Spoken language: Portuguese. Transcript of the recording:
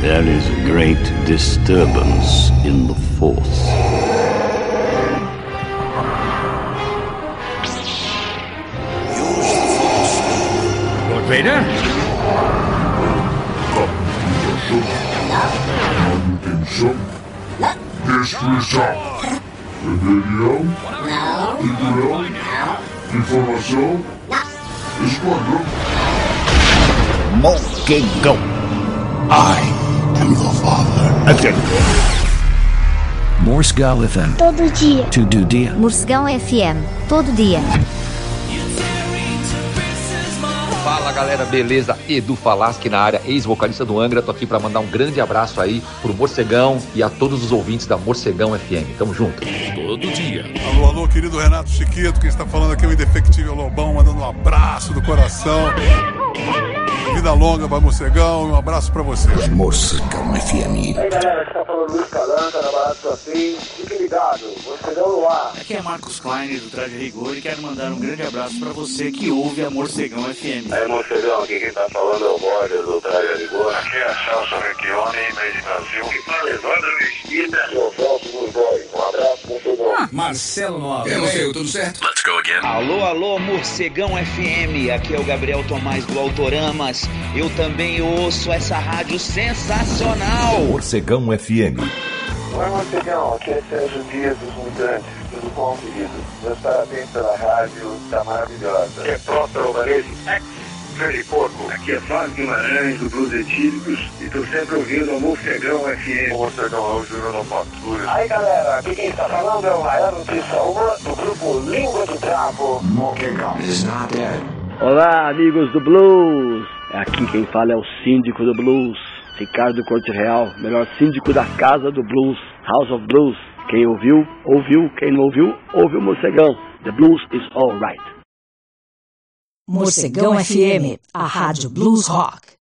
There is a great disturbance in the Force. Lord Vader? Manutenção. Destruição. Rebelião. Cinturão. Informação. Esquadrão. Morcegão. I am the father. Again. Morcegão FM. Todo dia. Todo dia. Morcegão FM. Todo dia. Fala galera, beleza? Edu Falaschi na área, ex-vocalista do Angra. Tô aqui pra mandar um grande abraço aí pro Morcegão e a todos os ouvintes da Morcegão FM. Tamo junto. Todo dia. Alô, alô, querido Renato Chiquito, quem está falando aqui é o Indefectível Lobão, mandando um abraço do coração. Vida longa para Morcegão e um abraço pra vocês. Morcegão FM. Aí galera, aqui tá falando Luiz Calanca, na Barato Assim. Fique ligado, Morcegão no ar. Aqui é Marcos Klein do Traje Rigor e quero mandar um grande abraço pra você que ouve a Morcegão FM. Aí Morcegão, aqui quem tá falando é o Borges do Traje Rigor. Aqui é Celso Recchione, meio de Brasil. Que fala Evandro Mesquita. Eu Celso dos Boys. Um abraço, Morcegão. Marcelo Nova. Eu não sei, tudo certo? Let's go again. Alô, alô, Morcegão FM. Aqui é o Gabriel Tomás do Autoramas. Eu também ouço essa rádio sensacional. Morcegão FM. Oi, Morcegão, aqui é Sérgio Dias dos Mutantes. Tudo bom, querido? Meus parabéns pela rádio, tá maravilhosa. É Próspero Varese, ex-Freddy Porco. Aqui é Flávio Guimarães, do Blues Etílicos. E tô sempre ouvindo a Morcegão FM. Morcegão é o Júnior Fatura. Aí galera, aqui quem está falando é o Raiano Tissaúma, do grupo Língua de Trapo. Morcegão. Olá, amigos do Blues. Aqui quem fala é o síndico do Blues, Ricardo Corte Real, melhor síndico da Casa do Blues, House of Blues. Quem ouviu, ouviu. Quem não ouviu, ouviu Morcegão. The Blues is alright. Morcegão FM, a rádio Blues Rock.